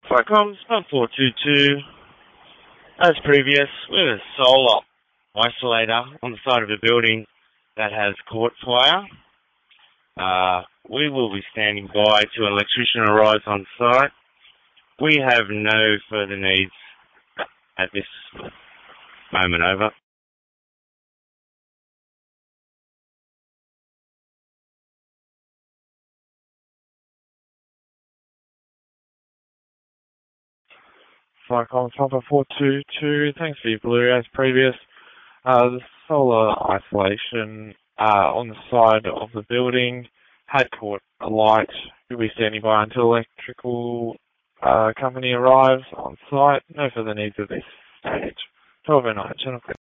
Firecoms 1422. As previous, we have a solar isolator on the side of a building that has caught fire. We will be standing by till an electrician arrives on site. We have no further needs at this moment. Over. Firecoms 1422. Thanks for your blue. As previous, the solar isolation on the side of the building had caught a light. We'll be standing by until electrical company arrives on site. No further needs at this stage. 1209, Channel